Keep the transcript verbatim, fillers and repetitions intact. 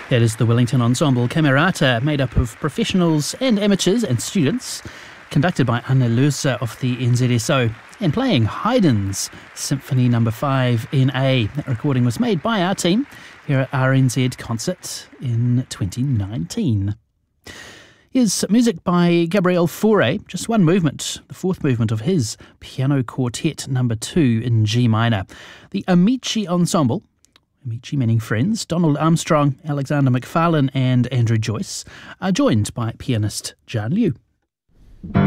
That is the Wellington Ensemble Camerata, made up of professionals and amateurs and students, conducted by Anna Lursa of the N Z S O, and playing Haydn's Symphony Number five in A. That recording was made by our team here at R N Z Concert in twenty nineteen. Here's music by Gabriel Fauré, just one movement, the fourth movement of his Piano Quartet Number two in G minor. The Amici Ensemble, Amici meaning friends, Donald Armstrong, Alexander McFarlane and Andrew Joyce, are joined by pianist Zhan Liu.